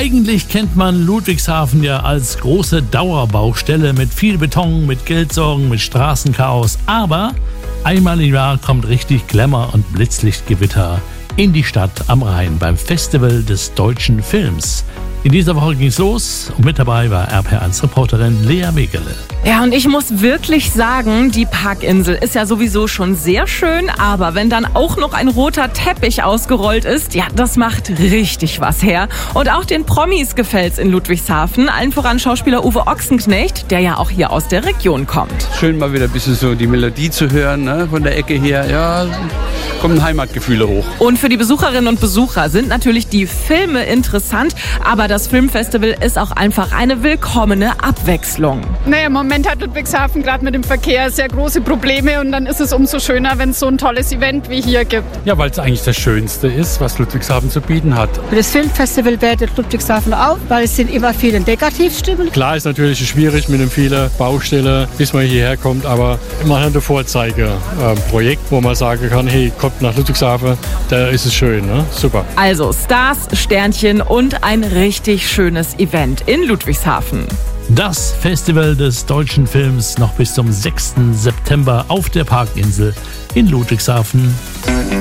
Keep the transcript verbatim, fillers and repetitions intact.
Eigentlich kennt man Ludwigshafen ja als große Dauerbaustelle mit viel Beton, mit Geldsorgen, mit Straßenchaos. Aber einmal im Jahr kommt richtig Glamour und Blitzlichtgewitter in die Stadt am Rhein beim Festival des deutschen Films. In dieser Woche ging's los und mit dabei war R P R eins Reporterin Lea Wegele. Ja, und ich muss wirklich sagen, die Parkinsel ist ja sowieso schon sehr schön, aber wenn dann auch noch ein roter Teppich ausgerollt ist, ja, das macht richtig was her. Und auch den Promis gefällt's in Ludwigshafen, allen voran Schauspieler Uwe Ochsenknecht, der ja auch hier aus der Region kommt. Schön mal wieder ein bisschen so die Melodie zu hören, ne, von der Ecke her, ja, kommen Heimatgefühle hoch. Und für die Besucherinnen und Besucher sind natürlich die Filme interessant, aber das Filmfestival ist auch einfach eine willkommene Abwechslung. Naja, im Moment hat Ludwigshafen gerade mit dem Verkehr sehr große Probleme und dann ist es umso schöner, wenn es so ein tolles Event wie hier gibt. Ja, weil es eigentlich das Schönste ist, was Ludwigshafen zu bieten hat. Das Filmfestival wertet Ludwigshafen auf, weil es sind immer viele Negativstimmen. Klar ist natürlich schwierig mit den vielen Baustellen, bis man hierher kommt, aber immerhin ein Vorzeigeprojekt, wo man sagen kann, hey, kommt nach Ludwigshafen, da ist es schön, ne? Super. Also Stars, Sternchen und ein richtig schönes Event in Ludwigshafen. Das Festival des deutschen Films noch bis zum sechsten September auf der Parkinsel in Ludwigshafen.